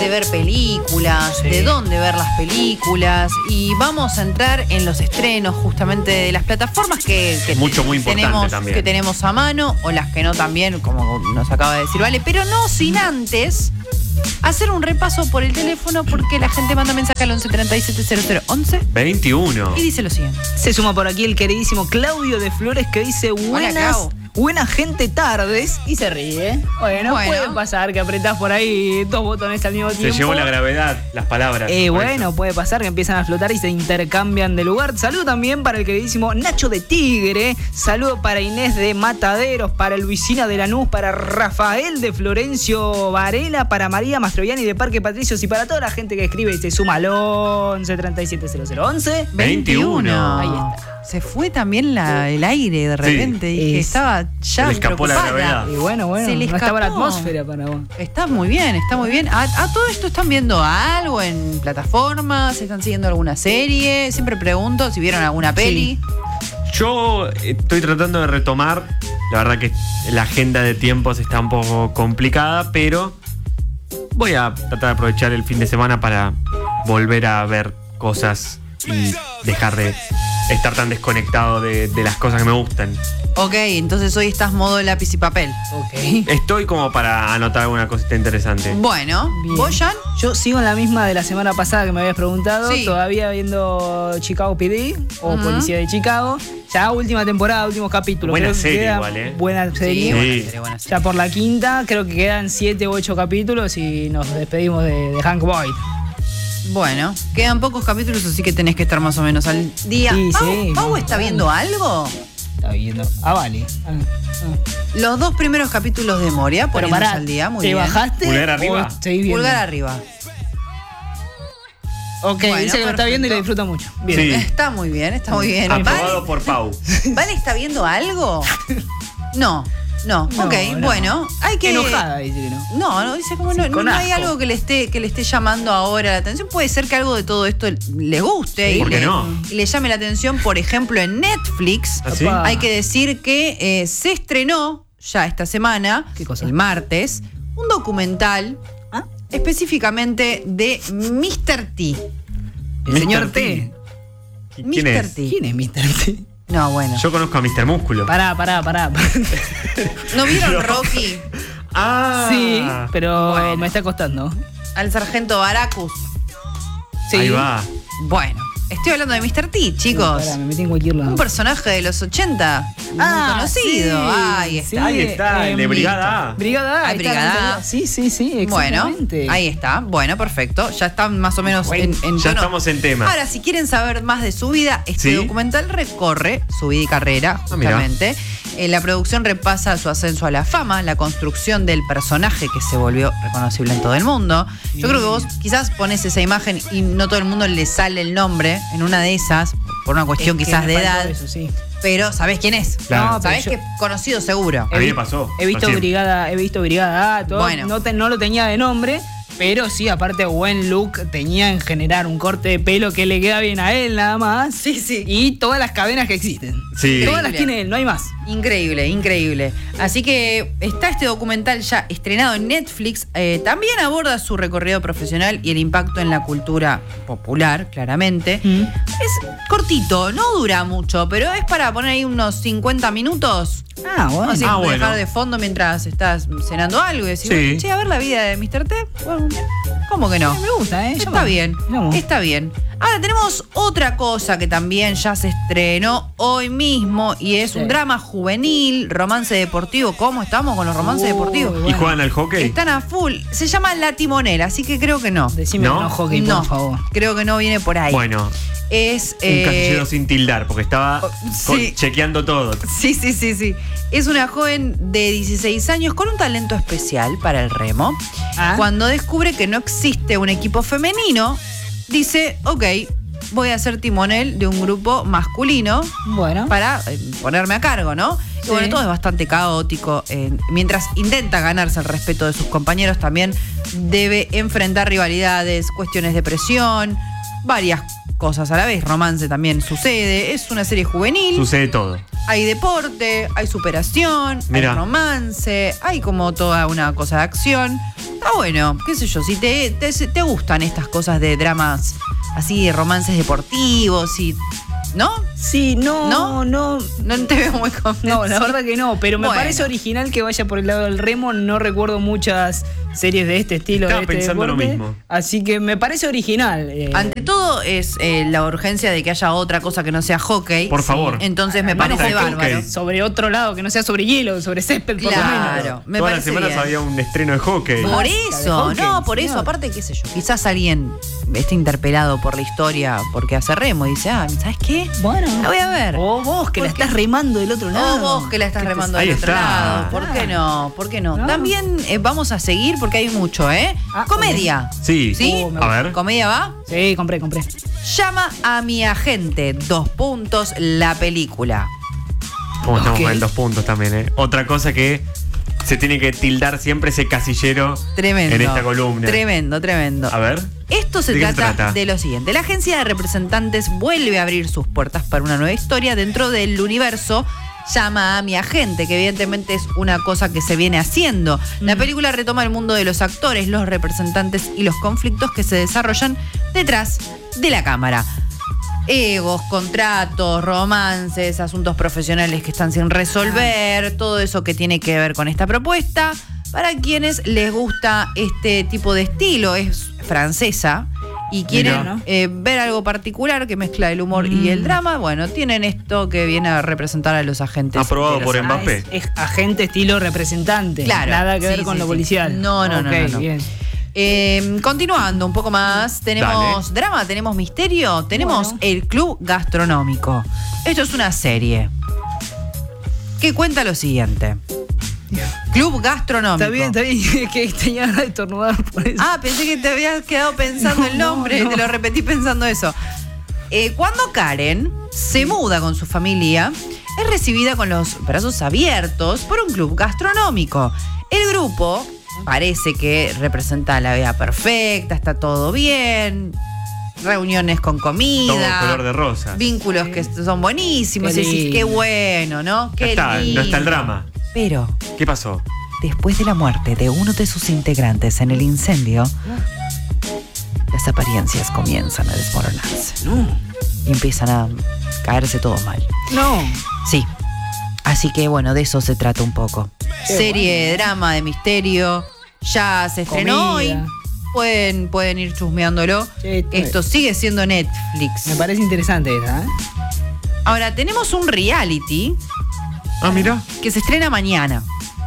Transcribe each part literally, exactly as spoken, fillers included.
de ver películas, Sí. de dónde ver las películas, y vamos a entrar en los estrenos justamente de las plataformas que, que Mucho, muy importante tenemos, también. que tenemos a mano, o las que no también, como nos acaba de decir Vale, pero no sin antes hacer un repaso por el teléfono, porque la gente manda mensaje al once treinta y siete cero cero once veintiuno. y dice lo siguiente. Se suma por aquí el queridísimo Claudio de Flores, que dice buenas, Clau. buena gente tardes, y se ríe. Bueno, Bueno. puede pasar que apretás por ahí dos botones al mismo Se tiempo. llevó la gravedad, las palabras. Eh, por bueno, eso. puede pasar que empiezan a flotar y se intercambian de lugar. Saludo también para el queridísimo Nacho de Tigre. Saludo para Inés de Mataderos, para Luisina de Lanús, para Rafael de Florencio Varela, para María Mastroianni de Parque Patricios, y para toda la gente que escribe y se suma al once treinta y siete cero cero once. veintiuno. Ahí está. Se fue también la- el aire de repente. Dije, Es- estaba ya Se le escapó la preocupada. gravedad. Y bueno, bueno, Se le no estaba la escapó. atmósfera para vos. Está muy bien, está muy bien. ¿A, a todo esto están viendo algo en plataformas? ¿Están siguiendo alguna serie? Siempre pregunto si vieron alguna peli. Yo estoy tratando de retomar. La verdad que la agenda de tiempos está un poco complicada, pero voy a tratar de aprovechar el fin de semana para volver a ver cosas y dejar de estar tan desconectado de, de las cosas que me gustan. Ok, entonces hoy estás modo lápiz y papel. Ok. Estoy como para anotar alguna cosita interesante. Bueno, Bien. ¿vos, Jan? Yo sigo en la misma de la semana pasada que me habías preguntado. Sí. Todavía viendo Chicago P D o Ujú. Policía de Chicago. Ya última temporada, últimos capítulos. Buena Creo que serie queda igual, ¿eh? Buena serie. Sí. buena serie, buena serie. Ya por la quinta, creo que quedan siete u ocho capítulos y nos despedimos de, de Hank Boyd. Bueno, quedan pocos capítulos, así que tenés que estar más o menos al día. Sí, ¿Pau, sí, Pau vamos, está vamos. viendo algo? Está viendo. Ah, vale. Ah, ah. Los dos primeros capítulos de Moria, Pero poniéndose pará, al día, muy ¿te bien. bajaste? Pulgar arriba. o seguís viendo? Pulgar arriba. Ok, Bueno, dice que lo está viendo y lo perfecto. disfruta mucho. Bien. Sí. Está muy bien, está muy bien. Aprobado ¿Vale, por Pau. ¿Vale está viendo algo? No, no. No, ok, no. bueno. Hay que. Enojada, dice que no. No, no, dice como Sí, no, con no hay asco. algo que le esté que le esté llamando ahora la atención. Puede ser que algo de todo esto le guste Sí, y, ¿por qué le, no? y le llame la atención. Por ejemplo, en Netflix ¿Ah, sí? Opa. hay que decir que eh, se estrenó ya esta semana, ¿Qué cosa? el martes, un documental ¿Ah? específicamente de mister T. El mister señor T. ¿Quién mister es? T. ¿Quién es mister T? No, bueno. Yo conozco a mister Músculo. Pará, pará, pará. ¿No vieron No. Rocky? Ah. Sí, pero Bueno. me está costando. Al sargento Baracus. Sí. Ahí va. Bueno, estoy hablando de mister T, chicos. Pará, me metí en cualquier lado. Un personaje de los ochenta, Ah, muy conocido. sí, Ahí está. sí, Ahí está, el de em, Brigada A. Brigada A. Ah, ahí está, Brigada no A. sabía. Sí, sí, sí, Bueno, exactamente. ahí está. Bueno, perfecto. Ya están más o menos en, en Ya tono. estamos en tema. Ahora, si quieren saber más de su vida, este Sí. documental recorre su vida y carrera, Ah, mirá. justamente. Eh, la producción repasa su ascenso a la fama, la construcción del personaje que se volvió reconocible en todo el mundo. Yo creo que vos quizás pones esa imagen y no todo el mundo le sale el nombre en una de esas, por una cuestión Es que quizás me de faltó edad, eso, sí. pero sabés quién es. Claro. No, pero Sabés yo- que es conocido seguro. A mí vi- me pasó. He visto Recién. Brigada, he visto Brigada A, todo. Bueno. No, te- no lo tenía de nombre, pero sí, aparte buen look tenía en generar un corte de pelo que le queda bien a él nada más. Sí, sí. Y todas las cadenas que existen. Sí. Todas las Increíble. tiene él, no hay más. Increíble, increíble. Así que está este documental ya estrenado en Netflix. Eh, también aborda su recorrido profesional y el impacto en la cultura popular, claramente. Mm. Es cortito, no dura mucho, pero es para poner ahí unos cincuenta minutos. Ah, bueno. Así Ah, dejar bueno. de fondo mientras estás cenando algo y decir, Sí. che, a ver la vida de mister T. Bueno, ¿cómo que no? Me gusta, ¿eh? Está Llama. bien, Llamo. está bien. Ahora tenemos otra cosa que también ya se estrenó hoy mismo y es Sí. un drama juvenil, romance deportivo. ¿Cómo estamos con los romances Uy, deportivos? bueno. ¿Y juegan al hockey? Están a full. Se llama La Timonera, así que creo que no. Decime ¿No? que no hockey, no, por favor. creo que no viene por ahí. Bueno, Es. un eh, casillero sin tildar, porque estaba oh, con- sí. chequeando todo. Sí, sí, sí, sí. Es una joven de dieciséis años con un talento especial para el remo. Ah. Cuando descubre que no existe un equipo femenino, dice, ok, voy a ser timonel de un grupo masculino Bueno. para eh, ponerme a cargo, ¿no? Y Sí. bueno, todo es bastante caótico. Eh, mientras intenta ganarse el respeto de sus compañeros, también debe enfrentar rivalidades, cuestiones de presión, varias cosas a la vez. Romance también sucede. Es una serie juvenil. Sucede todo. Hay deporte, hay superación, Mirá. hay romance, hay como toda una cosa de acción. Está Está bueno, qué sé yo, si te, te, te gustan estas cosas de dramas así, romances deportivos y... ¿No? Sí, no, ¿No? no, No te veo muy convencido. no, la verdad que no, pero me Bueno. parece original que vaya por el lado del remo. No recuerdo muchas series de este estilo. Estaba de este pensando lo deporte, mismo. Así que me parece original. eh. Ante todo es eh, la urgencia de que haya otra cosa que no sea hockey. Por favor. Entonces me Bueno, parece hockey. bárbaro. Sobre otro lado, que no sea sobre hielo, sobre césped, por lo menos. Claro, me Todas las parece semanas bien. había un estreno de hockey. Por Basta de eso, hockey, no, por señor. eso, aparte, qué sé yo, quizás alguien esté interpelado por la historia porque hace remo y dice, ah, ¿sabes qué? Bueno. La voy a ver. O vos que la Porque- estás remando del otro lado. O vos que la estás ¿Qué te- remando Ahí del otro está. lado. ¿Por qué no? ¿Por qué no? No. También eh, vamos a seguir porque hay mucho, ¿eh? Ah, Comedia. Sí. ¿Sí? Uh, me A ver. ¿Comedia va? Sí, compré, compré. Llama a mi agente, dos puntos, la película. Como estamos Ok. con el dos puntos también, ¿eh? Otra cosa que se tiene que tildar siempre ese casillero Tremendo. en esta columna. Tremendo, tremendo. A ver. Esto se ¿De qué se trata, trata? de lo siguiente. La agencia de representantes vuelve a abrir sus puertas para una nueva historia dentro del universo Llama a mi agente, que evidentemente es una cosa que se viene haciendo. La película retoma el mundo de los actores, los representantes y los conflictos que se desarrollan detrás de la cámara. Egos, contratos, romances, asuntos profesionales que están sin resolver, todo eso que tiene que ver con esta propuesta. Para quienes les gusta este tipo de estilo, es francesa y quieren Mira. eh, ver algo particular que mezcla el humor y el drama, bueno, tienen esto que viene a representar a los agentes. Aprobado de los por agentes. Mbappé. Es, es agente estilo representante. Claro. Nada que ver Sí, con sí, lo sí. policial. No, no, no, Ok, no, no. bien. Eh, continuando un poco más, tenemos drama, tenemos misterio, tenemos Bueno. el Club Gastronómico. Esto es una serie que cuenta lo siguiente. Club Gastronómico. Está bien, está bien. Es que tenía ganas de estornudar por eso. Ah, pensé que te habías quedado pensando No, el nombre, no, no. te lo repetí pensando eso. Eh, cuando Karen se muda con su familia, es recibida con los brazos abiertos por un club gastronómico. El grupo parece que representa la vida perfecta, está todo bien, reuniones con comida, Todo color de rosa. vínculos que son buenísimos, Qué y decís, lindo. qué bueno, ¿no? No Qué está, no lindo. está el drama. Pero ¿Qué pasó? después de la muerte de uno de sus integrantes en el incendio, las apariencias comienzan a desmoronarse. No. Y empiezan a caerse todo mal. No. Sí. Así que bueno, de eso se trata un poco. Qué Serie de drama, de misterio. Ya se estrenó hoy. Comida. Pueden, pueden ir chusmeándolo. Sí, está Esto sigue siendo Netflix. Me parece interesante esa, ¿eh? Ahora, tenemos un reality Ah, mira. que se estrena mañana.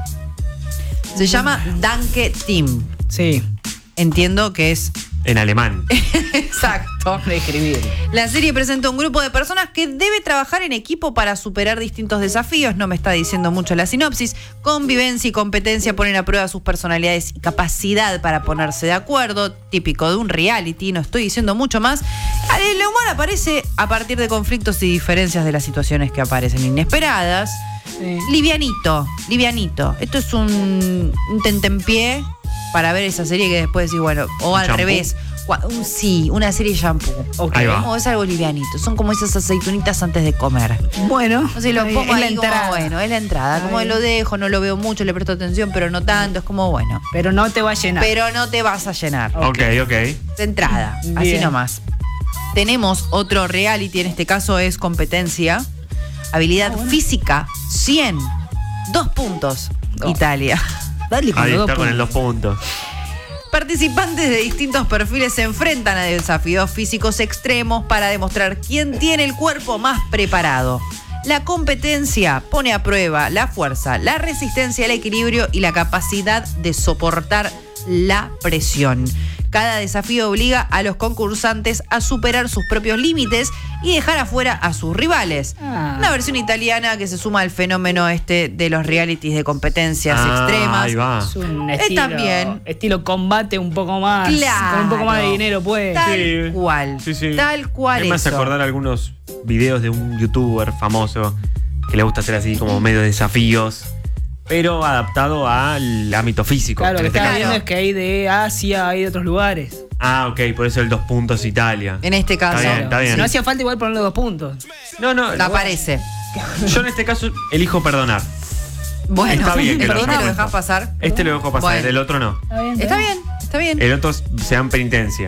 Se llama Danke Team. Sí. Entiendo que es En alemán. exacto. De escribir. La serie presenta un grupo de personas que debe trabajar en equipo para superar distintos desafíos. No me está diciendo mucho la sinopsis. Convivencia y competencia ponen a prueba sus personalidades y capacidad para ponerse de acuerdo. Típico de un reality, no estoy diciendo mucho más. El humor aparece a partir de conflictos y diferencias de las situaciones que aparecen inesperadas. Sí. Livianito, livianito. Esto es un, un tentempié para ver esa serie que después decís, bueno, o al shampoo? revés. Cua- un- sí, una serie de shampoo. Ok. Ahí va. O es algo livianito. Son como esas aceitunitas antes de comer. Bueno. No sé, lo es pongo la ahí como, entrada. bueno, es la entrada. Está Como bien. lo dejo, no lo veo mucho, le presto atención, pero no tanto. Es como, bueno. Pero no te va a llenar. Pero no te vas a llenar. Ok, ok. De entrada, así Bien. nomás. Tenemos otro reality, en este caso es competencia. Habilidad Ah, bueno. física, cien. Dos puntos, Dos. Italia. Dale con Ahí los está dos con el dos puntos. puntos. Participantes de distintos perfiles se enfrentan a desafíos físicos extremos para demostrar quién tiene el cuerpo más preparado. La competencia pone a prueba la fuerza, la resistencia, el equilibrio y la capacidad de soportar la presión. Cada desafío obliga a los concursantes a superar sus propios límites y dejar afuera a sus rivales. Ah. Una versión italiana que se suma al fenómeno este de los realities de competencias Ah, extremas. ahí va. Es un Eh, estilo, también. estilo combate un poco más. Claro. Con un poco más de dinero, pues. Tal Sí. cual. Sí, sí. Tal cual Es más eso. acordar algunos videos de un youtuber famoso que le gusta hacer así como medio desafíos, pero adaptado al ámbito físico. Claro, lo En que este estaba caso. viendo es que hay de Asia, hay de otros lugares. Ah, ok, por eso el dos puntos Italia. En este caso. Está bien, está bien. No hacía falta igual ponerle dos puntos. No, no. Aparece. Yo en este caso elijo perdonar. Bueno, Está bien que lo ¿este haya lo dejás puesto. pasar? Este lo dejo pasar, Bueno. el otro no. Está bien. Está bien, está bien. El otro se dan penitencia.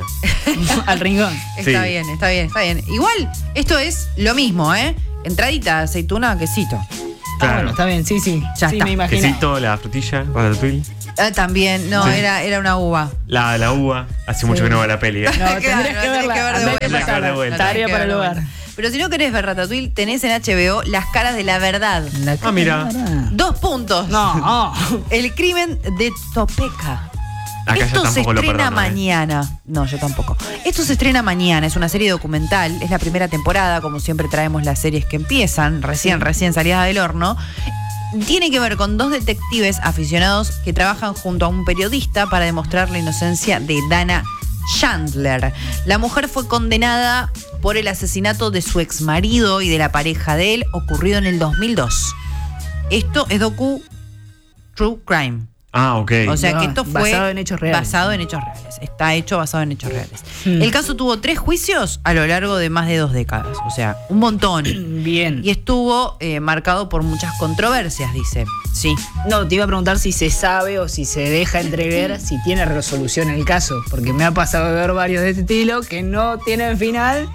Al rincón. Está Sí. bien, está bien, está bien. Igual, esto es lo mismo, ¿eh? Entradita, aceituna, quesito. Ah, Claro. bueno, está bien, sí, sí. Ya sí, está. me imaginaba. Quesito, la frutilla, ratatouille. Ah, también, no, Sí. era, era una uva. La, la uva. Hace mucho Sí. que no va la peli. ¿eh? No, Claro, tendrías lo que tenés verla. que ver de Andá vuelta. y pasala. Tendrás que ver de vuelta. Tarea para el Lo tenés que ver hogar. de vuelta. Pero si no querés ver Ratatouille, tenés en H B O Las caras de la verdad. La Ah, mira. cámara. Dos puntos. No, no. El crimen de Topeka. Acá ya Esto se tampoco lo estrena perdono. ¿eh? mañana. No, yo tampoco. Esto se estrena mañana. Es una serie documental. Es la primera temporada. Como siempre traemos las series que empiezan, recién, recién salidas del horno. Tiene que ver con dos detectives aficionados que trabajan junto a un periodista para demostrar la inocencia de Dana Chandler. La mujer fue condenada por el asesinato de su exmarido y de la pareja de él, ocurrido en el dos mil dos. Esto es docu True Crime. Ah, ok. O sea No, que esto fue basado en hechos reales. basado en hechos reales. Está hecho basado en hechos reales. Hmm. El caso tuvo tres juicios a lo largo de más de dos décadas. O sea, un montón. Bien. Y estuvo eh, marcado por muchas controversias, dice. Sí. No, te iba a preguntar si se sabe o si se deja entrever si tiene resolución el caso. Porque me ha pasado de ver varios de este estilo que no tienen final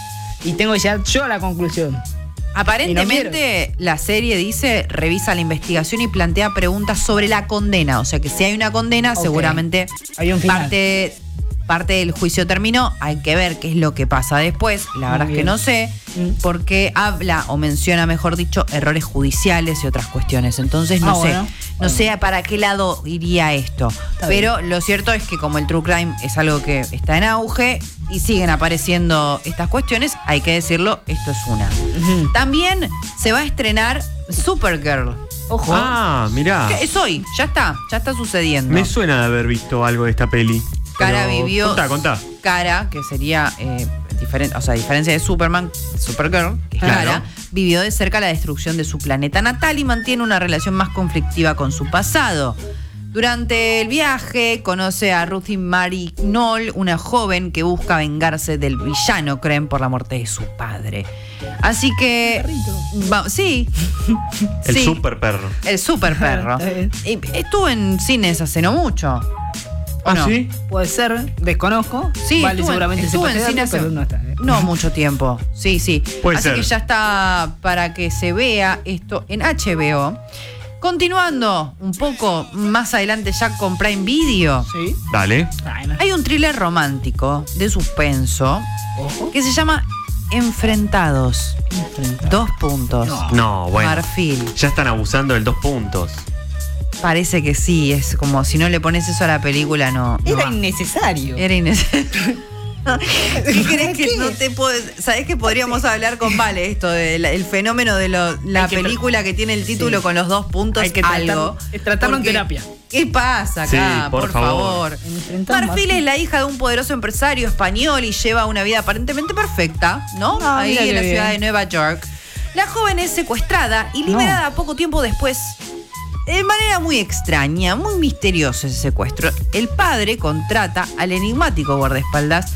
y tengo ya yo la conclusión. Aparentemente, la serie dice, revisa la investigación y plantea preguntas sobre la condena. O sea que si hay una condena, Ok. seguramente Hay un final. parte, parte del juicio terminó. Hay que ver qué es lo que pasa después. La Muy verdad es que bien. no sé, Mm. porque habla o menciona, mejor dicho, errores judiciales y otras cuestiones. Entonces no Ah, sé, bueno. no Bueno. sé para qué lado iría esto. Está Pero lo cierto es que como el true crime es algo que está en auge y siguen apareciendo estas cuestiones, hay que decirlo, esto es una. Ujú. También se va a estrenar Supergirl. Ojo. Ah, mirá. Que es hoy, ya está, ya está sucediendo. Me suena de haber visto algo de esta peli. Cara Pero vivió. Contá, contá. Cara, que sería eh, diferente, o sea, a diferencia de Superman, Supergirl, que es Claro. Cara, vivió de cerca la destrucción de su planeta natal y mantiene una relación más conflictiva con su pasado. Durante el viaje conoce a Ruthie Mary Knoll, una joven que busca vengarse del villano, creen, por la muerte de su padre. Así que. va- sí. El Sí. super perro. El super perro. Está bien. Y estuvo en cines hace no mucho. ¿O ¿Ah, no? sí? Puede ser, desconozco. Sí, vale, estuvo en- seguramente estuvo sepa en este cine dato, hace- pero no está. ¿eh? No mucho tiempo. Sí, sí. Puede Así ser. que ya está para que se vea esto en H B O. Continuando un poco más adelante ya con Prime Video, Sí. Dale. Ay, no. hay un thriller romántico de suspenso Ojo. que se llama Enfrentados. Dos puntos. No. No, bueno. Marfil. Ya están abusando del dos puntos. Parece que sí, es como si no le pones eso a la película, no. no Era va. innecesario. Era innecesario. ¿Qué crees que no te puedo.? ¿Sabés que podríamos hablar con Vale esto del fenómeno de lo- la Hay que tra- película que tiene el título Sí. con los dos puntos? Hay que tratar- algo. es tratarlo en Porque, terapia. ¿Qué pasa acá? Sí, por favor. Enfrentamos Marfil así. es la hija de un poderoso empresario español y lleva una vida aparentemente perfecta, ¿no? Ah, Ahí mira en qué la bien. ciudad de Nueva York. La joven es secuestrada y liberada poco tiempo después. De manera muy extraña, muy misterioso ese secuestro. El padre contrata al enigmático guardaespaldas,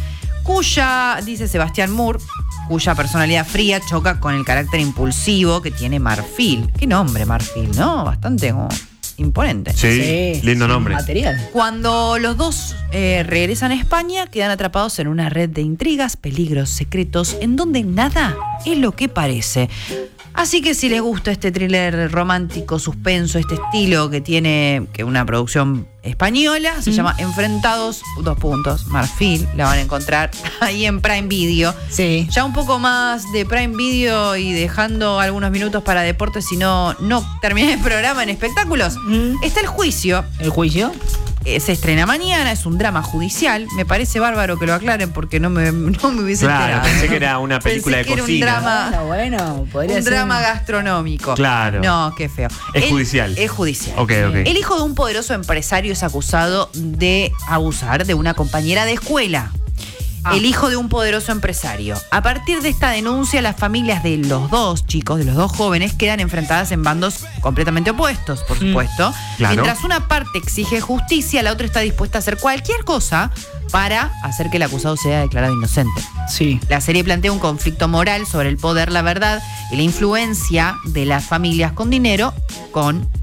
cuya, dice Sebastián Moore, cuya personalidad fría choca con el carácter impulsivo que tiene Marfil. Qué nombre, Marfil, ¿no? Bastante como imponente. Sí, lindo sí, nombre. Material. Cuando los dos eh, regresan a España, quedan atrapados en una red de intrigas, peligros, secretos, en donde nada es lo que parece. Así que si les gusta este thriller romántico, suspenso, este estilo que tiene que una producción española, se Mm. llama Enfrentados, dos puntos, Marfil, la van a encontrar ahí en Prime Video. Sí. Ya un poco más de Prime Video y dejando algunos minutos para deportes, si no, no terminé el programa en espectáculos. Mm. Está el juicio. ¿El juicio? Eh, se estrena mañana, es un drama judicial. Me parece bárbaro que lo aclaren porque no me, no me hubiese Claro, enterado. pensé que era una película Pensé de que cocina. Era un drama, Bueno, bueno, podría un ser. drama gastronómico. Claro. No, qué feo. Es El- judicial. Es judicial. Ok, ok. El hijo de un poderoso empresario es acusado de abusar de una compañera de escuela. Ah. El hijo de un poderoso empresario. A partir de esta denuncia, las familias de los dos chicos, de los dos jóvenes, quedan enfrentadas en bandos completamente opuestos, por Mm. supuesto. Claro. Mientras una parte exige justicia, la otra está dispuesta a hacer cualquier cosa para hacer que el acusado sea declarado inocente. Sí. La serie plantea un conflicto moral sobre el poder, la verdad y la influencia de las familias con dinero con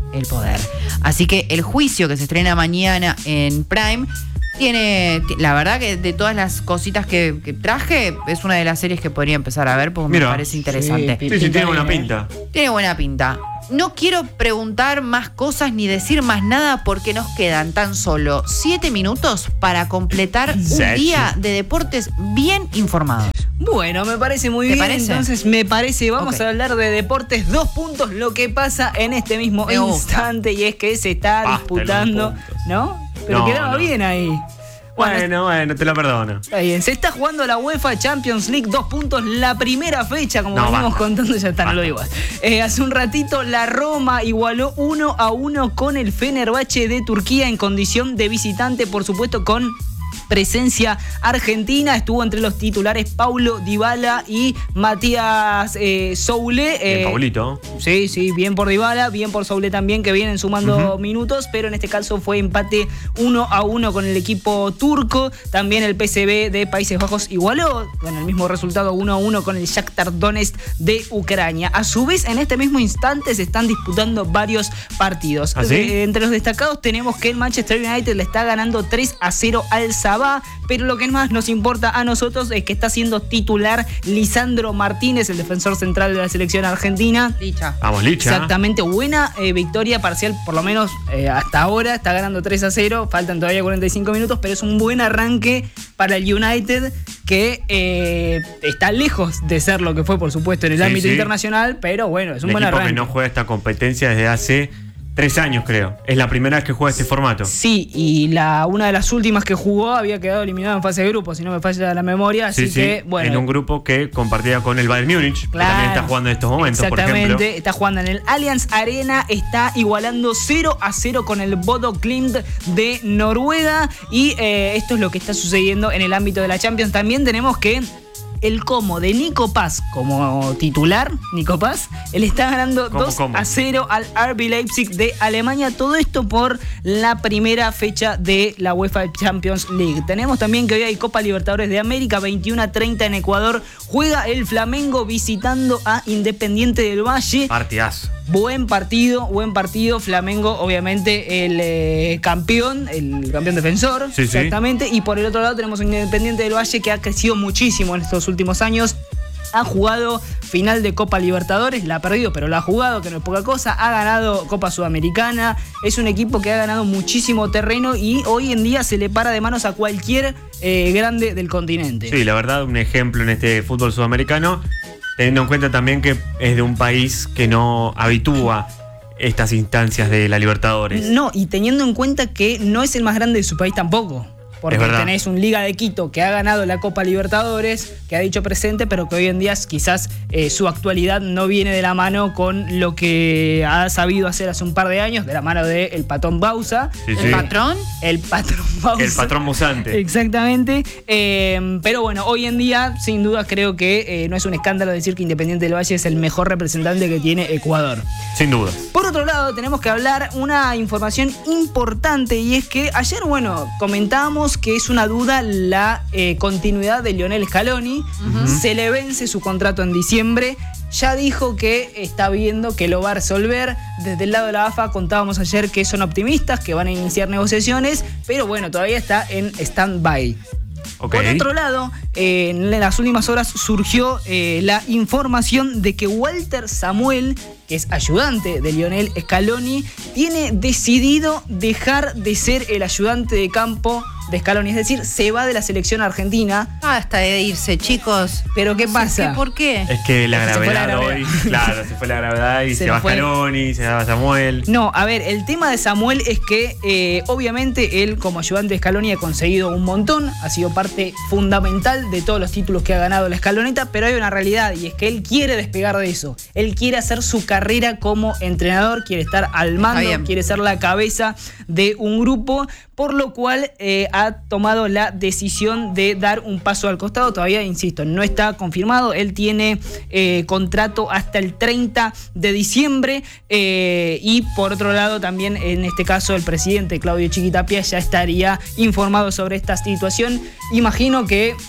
el poder. Así que el juicio que se estrena mañana en Prime tiene, la verdad que de todas las cositas que, que traje, es una de las series que podría empezar a ver porque Mira. me parece interesante. Sí, sí, tiene buena pinta. Tiene buena pinta. No quiero preguntar más cosas ni decir más nada porque nos quedan tan solo siete minutos para completar un Sete. día de deportes bien informados. Bueno, me parece muy ¿Te bien. parece? Entonces, me parece, vamos Ok. a hablar de deportes, dos puntos, lo que pasa en este mismo Me gusta. instante, y es que se está Basta disputando, los puntos. ¿no? Pero No, quedaba no. bien ahí. Bueno, bueno, te lo perdono. Está bien, se está jugando la UEFA Champions League, dos puntos, la primera fecha, como No, venimos basta. contando, ya está, no Basta. lo digo más. Eh, hace un ratito la Roma igualó uno a uno con el Fenerbahce de Turquía en condición de visitante, por supuesto con presencia argentina. Estuvo entre los titulares Paulo Dybala y Matías eh, Soule. Bien, Eh, Paulito. Sí, sí, bien por Dybala, bien por Soule también, que vienen sumando Ujú. minutos, pero en este caso fue empate uno a uno con el equipo turco. También el P S V de Países Bajos igualó con el mismo resultado uno a uno con el Shakhtar Donetsk de Ucrania. A su vez, en este mismo instante se están disputando varios partidos. ¿Ah, sí? Eh, entre los destacados tenemos que el Manchester United le está ganando tres a cero al Sabah, pero lo que más nos importa a nosotros es que está siendo titular Lisandro Martínez, el defensor central de la selección argentina. Dicha. Vamos, Licha. Exactamente, buena eh, victoria parcial, por lo menos eh, hasta ahora, está ganando tres a cero, faltan todavía cuarenta y cinco minutos, pero es un buen arranque para el United que eh, está lejos de ser lo que fue, por supuesto, en el Sí, ámbito sí. internacional, pero bueno, es un Un buen equipo arranque. que no juega esta competencia desde hace tres años, creo. Es la primera vez que juega este formato. Sí, y la, una de las últimas que jugó había quedado eliminado en fase de grupo, si no me falla la memoria, así Sí, sí. que bueno. En un grupo que compartía con el Bayern Múnich, que Claro. también está jugando en estos momentos, por Exactamente, ejemplo. está jugando en el Allianz Arena, está igualando cero a cero con el Bodo Glimt de Noruega, y eh, esto es lo que está sucediendo en el ámbito de la Champions. También tenemos que el Como de Nico Paz como titular, Nico Paz, él está ganando ¿Cómo, dos cómo? a cero al R B Leipzig de Alemania. Todo esto por la primera fecha de la UEFA Champions League. Tenemos también que hoy hay Copa Libertadores de América, veintiuno a treinta en Ecuador. Juega el Flamengo visitando a Independiente del Valle. Partidazo. Buen partido, buen partido. Flamengo, obviamente, el eh, campeón, el campeón defensor. Sí, sí. Exactamente. Y por el otro lado tenemos un Independiente del Valle que ha crecido muchísimo en estos últimos años. Ha jugado final de Copa Libertadores, la ha perdido, pero la ha jugado, que no es poca cosa. Ha ganado Copa Sudamericana. Es un equipo que ha ganado muchísimo terreno y hoy en día se le para de manos a cualquier eh, grande del continente. Sí, la verdad, un ejemplo en este fútbol sudamericano, teniendo en cuenta también que es de un país que no habitúa estas instancias de la Libertadores. No, y teniendo en cuenta que no es el más grande de su país tampoco. Porque Es verdad. tenés un Liga de Quito que ha ganado la Copa Libertadores, que ha dicho presente, pero que hoy en día quizás eh, su actualidad no viene de la mano con lo que ha sabido hacer hace un par de años, de la mano del el Patón Bausa. Sí, ¿El sí. patrón? El Patrón Bausa. El patrón musante. Exactamente. Eh, pero bueno, hoy en día, sin duda, creo que eh, no es un escándalo decir que Independiente del Valle es el mejor representante que tiene Ecuador. Sin duda. Por otro lado, tenemos que hablar una información importante, y es que ayer, bueno, comentábamos que es una duda la eh, continuidad de Lionel Scaloni. Ujú. Se le vence su contrato en diciembre. Ya dijo que está viendo que lo va a resolver. Desde el lado de la A F A contábamos ayer que son optimistas, que van a iniciar negociaciones, pero bueno, todavía está en stand-by. Ok. Por otro lado, eh, en las últimas horas surgió eh, la información de que Walter Samuel, que es ayudante de Lionel Scaloni, tiene decidido dejar de ser el ayudante de campo de Scaloni, es decir, se va de la selección argentina. Hasta de irse, chicos. Pero ¿qué No sé pasa? qué, ¿Por qué? Es que la Es que se fue la gravedad gravedad. hoy, claro, se fue la gravedad y Se se, va fue. Scaloni, se va Samuel. No, a ver, el tema de Samuel es que eh, obviamente él como ayudante de Scaloni ha conseguido un montón, ha sido parte fundamental de todos los títulos que ha ganado la Scaloneta, pero hay una realidad, y es que él quiere despegar de eso. Él quiere hacer su carrera como entrenador, quiere estar al mando, bien. quiere ser la cabeza de un grupo, por lo cual eh, ha tomado la decisión de dar un paso al costado. Todavía, insisto, no está confirmado. Él tiene eh, contrato hasta el treinta de diciembre, eh, y por otro lado también en este caso el presidente Claudio Chiquitapia ya estaría informado sobre esta situación. Imagino que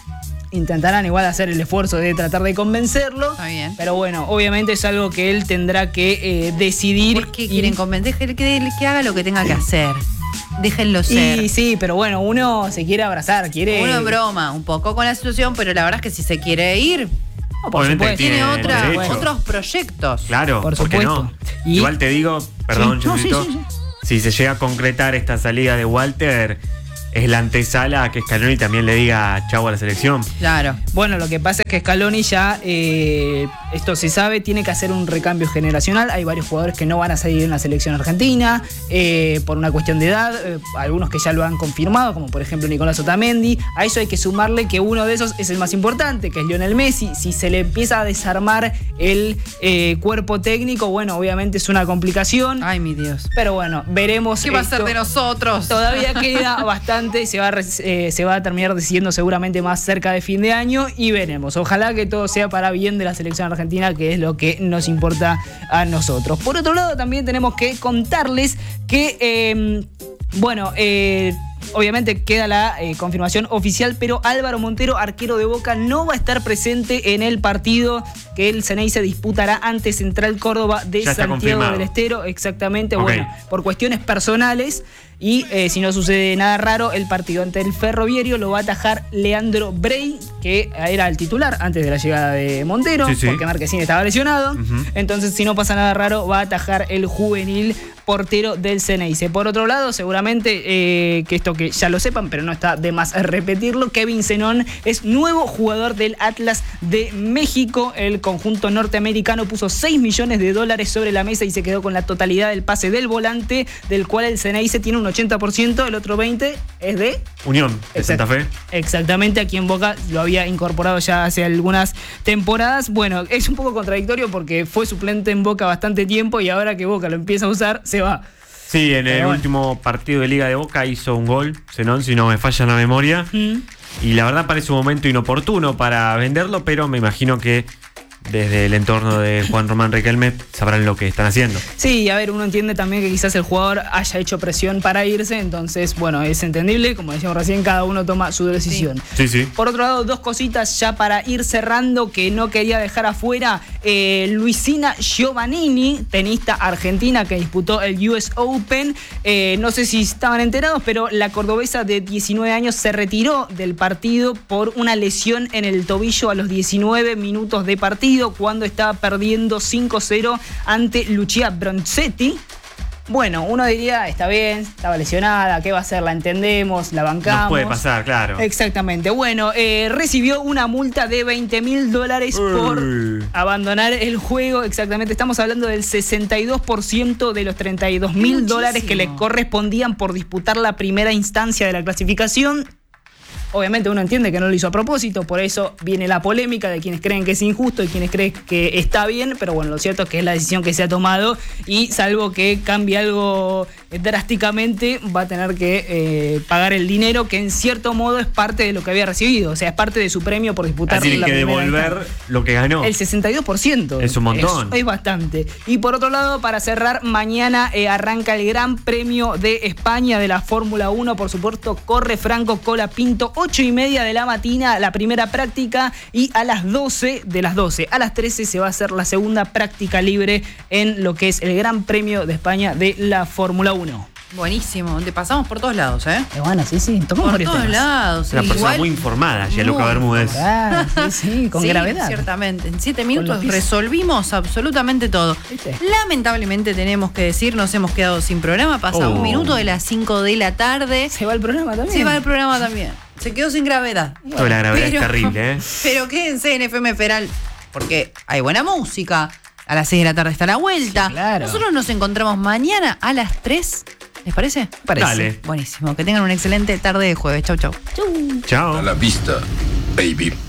intentarán igual hacer el esfuerzo de tratar de convencerlo. Está bien. Pero bueno, obviamente es algo que él tendrá que eh, decidir. ¿Por qué quieren convencer? Que, que, que haga lo que tenga que hacer. Déjenlo ser. Y sí, pero bueno, uno se quiere abrazar, quiere... Uno en broma un poco con la situación, pero la verdad es que si se quiere ir, No, por Obviamente supuesto. tiene tiene otra, derecho. otros proyectos. Claro, Por ¿por qué supuesto. no? Y- Igual te digo, perdón, Sí, no, sí, Chusito, sí, si se llega a concretar esta salida de Walter, es la antesala a que Scaloni también le diga chau a la selección. Claro. Bueno, lo que pasa es que Scaloni ya, eh, esto se sabe, tiene que hacer un recambio generacional. Hay varios jugadores que no van a seguir en la selección argentina eh, por una cuestión de edad. Eh, algunos que ya lo han confirmado, como por ejemplo Nicolás Otamendi. A eso hay que sumarle que uno de esos es el más importante, que es Lionel Messi. Si se le empieza a desarmar el eh, cuerpo técnico, bueno, obviamente es una complicación. Ay, mi Dios. Pero bueno, veremos. ¿Qué va a ser esto. de nosotros? Todavía queda bastante, se va, a, eh, se va a terminar decidiendo seguramente más cerca de fin de año y veremos. Ojalá que todo sea para bien de la selección argentina, que es lo que nos importa a nosotros. Por otro lado, también tenemos que contarles que, eh, bueno, eh, obviamente queda la eh, confirmación oficial, pero Álvaro Montero, arquero de Boca, no va a estar presente en el partido que el Ceney se disputará ante Central Córdoba de Ya está Santiago confirmado. del Estero. Exactamente, Ok. bueno, por cuestiones personales. Y eh, si no sucede nada raro, el partido ante el Ferroviario lo va a atajar Leandro Brey, que era el titular antes de la llegada de Montero, Sí, sí. porque Marquezín estaba lesionado. Ujú. Entonces, si no pasa nada raro, va a atajar el juvenil portero del Ceneice. Por otro lado, seguramente, eh, que esto que ya lo sepan, pero no está de más repetirlo, Kevin Zenón es nuevo jugador del Atlas de México. El conjunto norteamericano puso seis millones de dólares sobre la mesa y se quedó con la totalidad del pase del volante, del cual el Ceneice tiene un ochenta por ciento, el otro veinte por ciento es de... Unión de Santa Fe. Exactamente, aquí en Boca lo había incorporado ya hace algunas temporadas. Bueno, es un poco contradictorio porque fue suplente en Boca bastante tiempo y ahora que Boca lo empieza a usar, se va. Sí, en el Pero bueno. último partido de Liga de Boca hizo un gol, Zenón, si no me falla la memoria. Mm. Y la verdad parece un momento inoportuno para venderlo, pero me imagino que desde el entorno de Juan Román Riquelme sabrán lo que están haciendo. Sí, a ver, uno entiende también que quizás el jugador haya hecho presión para irse, entonces, bueno, es entendible, como decíamos recién, cada uno toma su decisión. Sí, sí. Por otro lado, dos cositas ya para ir cerrando que no quería dejar afuera. Eh, Luisina Giovannini, tenista argentina que disputó el U S Open. Eh, no sé si estaban enterados, pero la cordobesa de diecinueve años se retiró del partido por una lesión en el tobillo a los diecinueve minutos de partido, cuando estaba perdiendo cinco cero ante Lucia Bronzetti. Bueno, uno diría, está bien, estaba lesionada, ¿qué va a hacer? La entendemos, la bancamos. Nos puede pasar, claro. Exactamente. Bueno, eh, recibió una multa de veinte mil dólares por Uy. abandonar el juego. Exactamente. Estamos hablando del sesenta y dos por ciento de los treinta y dos mil dólares que le correspondían por disputar la primera instancia de la clasificación. Obviamente uno entiende que no lo hizo a propósito, por eso viene la polémica de quienes creen que es injusto y quienes creen que está bien, pero bueno, lo cierto es que es la decisión que se ha tomado y salvo que cambie algo drásticamente, va a tener que eh, pagar el dinero que en cierto modo es parte de lo que había recibido, o sea, es parte de su premio por disputar Así la que primera devolver instancia. lo que ganó. El sesenta y dos por ciento. Es un montón. Es, es bastante. Y por otro lado, para cerrar, mañana eh, arranca el Gran Premio de España de la Fórmula uno. Por supuesto, corre Franco Colapinto, ocho y media de la mañana, la primera práctica, y a las doce, de las doce a las trece se va a hacer la segunda práctica libre en lo que es el Gran Premio de España de la Fórmula uno. Buenísimo. Te pasamos por todos lados, ¿eh? Eh, bueno, sí, sí, tocamos Por varios todos temas. lados. Una persona Igual- muy informada, Gianluca Muy Bermúdez. Ah, sí, sí, con Sí, gravedad. ciertamente. En siete los minutos pies. resolvimos absolutamente todo. ¿Viste? Lamentablemente tenemos que decir, nos hemos quedado sin programa. Pasa Oh. un minuto de las cinco de la tarde. Se va el programa también. Se va el programa también. Se quedó sin gravedad. Toda la gravedad Pero- es terrible, ¿eh? Pero quédense en F M Feral, porque hay buena música. A las seis de la tarde está la vuelta. Sí, claro. Nosotros nos encontramos mañana a las tres. ¿Les parece? Parece. Dale. Buenísimo. Que tengan una excelente tarde de jueves. Chau, chau. Chao. A la vista, baby.